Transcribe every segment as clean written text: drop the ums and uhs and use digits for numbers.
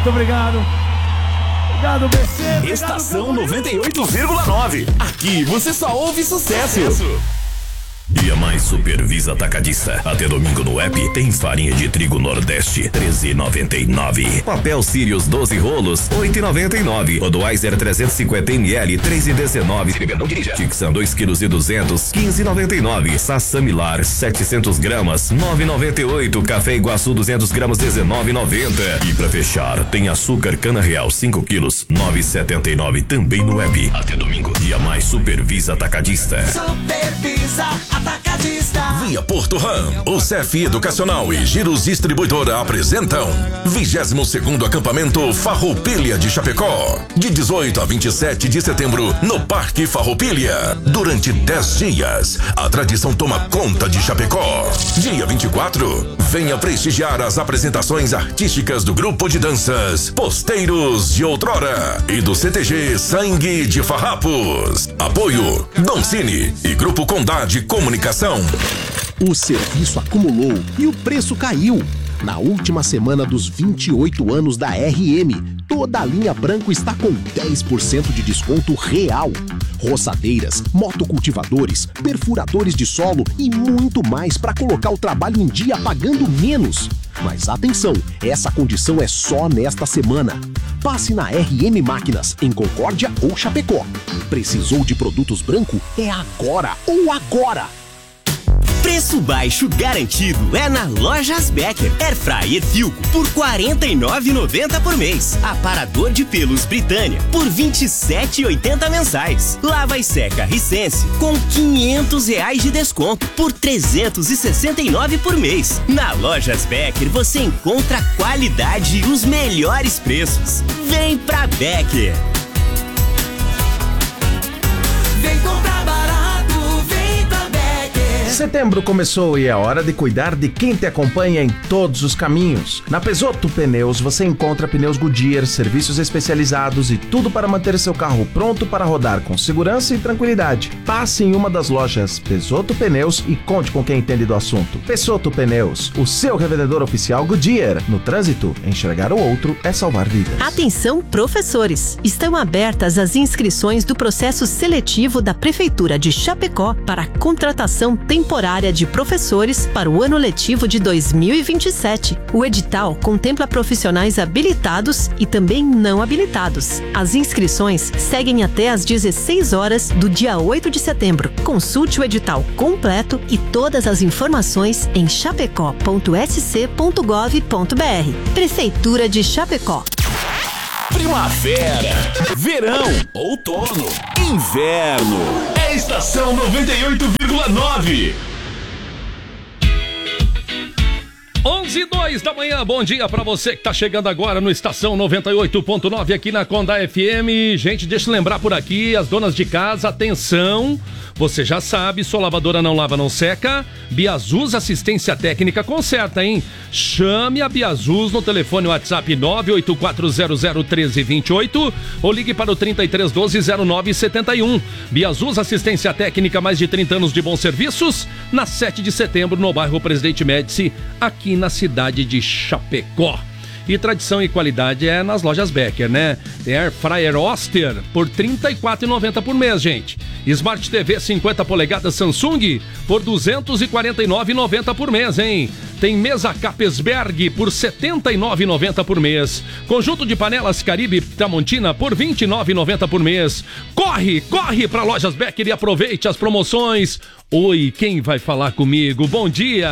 Muito obrigado. Obrigado, BC. Estação 98,9. Aqui você só ouve sucesso. Dia Mais Supervisa Atacadista. Até domingo no app tem farinha de trigo Nordeste, R$13,99. Papel Sirius 12 rolos, R$8,99. Budweiser 350 ml, R$3,19. Não dirija. Tixan 2,2 kg, R$15,99. Sassamilar 700 gramas, R$9,98. Café Iguaçu 200 gramas, R$19,90. E pra fechar, tem açúcar Cana Real 5 quilos, R$9,79. Também no app. Até domingo. Dia Mais Supervisa Atacadista. Supervisa Atacadista. Via Porto Ram, o CEF Educacional e Giros Distribuidora apresentam 22º acampamento Farroupilha de Chapecó, de 18 a 27 de setembro no Parque Farroupilha. Durante 10 dias, a tradição toma conta de Chapecó. Dia 24, venha prestigiar as apresentações artísticas do grupo de danças Posteiros de Outrora e do CTG Sangue de Farrapos. Apoio Doncini e Grupo Condade Comunicação. O serviço acumulou e o preço caiu. Na última semana dos 28 anos da RM, toda a linha branco está com 10% de desconto real. Roçadeiras, motocultivadores, perfuradores de solo e muito mais para colocar o trabalho em dia pagando menos. Mas atenção, essa condição é só nesta semana. Passe na RM Máquinas, em Concórdia ou Chapecó. Precisou de produtos branco? É agora ou agora! Preço baixo garantido é na Lojas Becker. Airfryer Filco por R$ 49,90 por mês. Aparador de pelos Britânia por R$ 27,80 mensais. Lava e seca Ricense com R$ 500 de desconto por R$ 369 por mês. Na Lojas Becker você encontra qualidade e os melhores preços. Vem pra Becker. Vem comprar barato, vem pra Becker. Setembro começou e é hora de cuidar de quem te acompanha em todos os caminhos. Na Peugeot Pneus você encontra pneus Goodyear, serviços especializados e tudo para manter seu carro pronto para rodar com segurança e tranquilidade. Passe em uma das lojas Peugeot Pneus e conte com quem entende do assunto. Peugeot Pneus, o seu revendedor oficial Goodyear. No trânsito, enxergar o outro é salvar vidas. Atenção, professores! Estão abertas as inscrições do processo seletivo da Prefeitura de Chapecó para a contratação temporária de professores para o ano letivo de 2027. O edital contempla profissionais habilitados e também não habilitados. As inscrições seguem até às 16 horas do dia 8 de setembro. Consulte o edital completo e todas as informações em chapecó.sc.gov.br. Prefeitura de Chapecó. Primavera, verão, outono, inverno. É Estação 98,9. 11:02 da manhã, bom dia pra você que tá chegando agora no Estação 98.9 aqui na Conda FM. Gente, deixa eu lembrar por aqui, as donas de casa, atenção, você já sabe, sua lavadora não lava, não seca, Biazus Assistência Técnica conserta, hein? Chame a Biazus no telefone WhatsApp 984001328 ou ligue para o 33120971. Biazus Assistência Técnica, mais de 30 anos de bons serviços, na 7 de setembro, no bairro Presidente Médici, aqui na cidade de Chapecó. E tradição e qualidade é nas lojas Becker, né? Tem Air Fryer Oster por R$ 34,90 por mês, gente. Smart TV 50 polegadas Samsung por R$ 249,90 por mês, hein? Tem mesa Capesberg por R$ 79,90 por mês. Conjunto de panelas Caribe Tramontina por R$ 29,90 por mês. Corre pra lojas Becker e aproveite as promoções. Oi, quem vai falar comigo? Bom dia!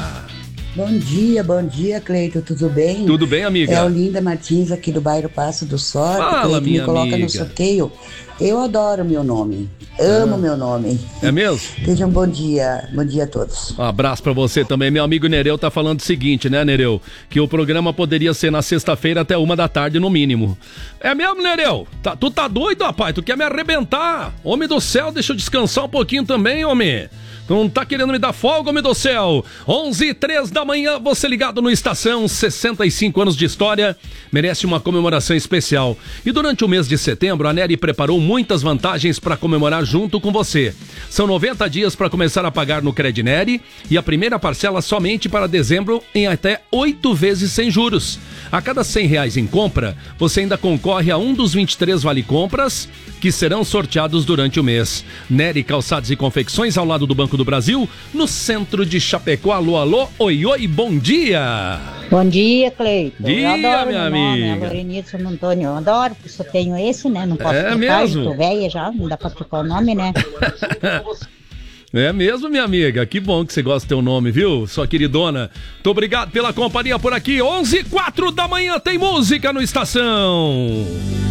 Bom dia, Cleito, tudo bem? Tudo bem, amiga? É Olinda Martins, aqui do bairro Passo do Sorte. Fala, Cleito, me coloca no sorteio. Eu adoro meu nome, amo meu nome. É mesmo? Seja um bom dia a todos. Um abraço pra você também. Meu amigo Nereu tá falando o seguinte, né, Nereu? Que o programa poderia ser na sexta-feira até 1h no mínimo. É mesmo, Nereu? Tu tá doido, rapaz? Tu quer me arrebentar? Homem do céu, deixa eu descansar um pouquinho também, homem. Não tá querendo me dar folga, homem do céu? 11h03 da manhã, você ligado no Estação, 65 anos de história, merece uma comemoração especial. E durante o mês de setembro, a Nery preparou muitas vantagens para comemorar junto com você. São 90 dias para começar a pagar no Crednery e a primeira parcela somente para dezembro em até 8 vezes sem juros. A cada R$100 em compra, você ainda concorre a um dos 23 vale-compras que serão sorteados durante o mês. Nery Calçados e Confecções, ao lado do Banco do Brasil, no centro de Chapecó. Alô, alô, oi, oi, bom dia! Bom dia, Cleiton. Dia, eu adoro minha meu nome, amiga. é Lorenice Antônio. Eu adoro, porque só tenho esse, né? Não posso É trocar, mesmo? eu tô velha já, não dá pra trocar o nome, né? É mesmo, minha amiga? Que bom que você gosta do teu nome, viu? Sua queridona. Muito obrigado pela companhia por aqui. 11h04 da manhã tem música no Estação.